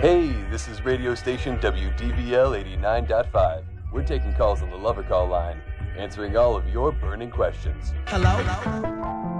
Hey, this is radio station WDVL 89.5. We're taking calls on the Lover Call line, answering all of your burning questions. Hello?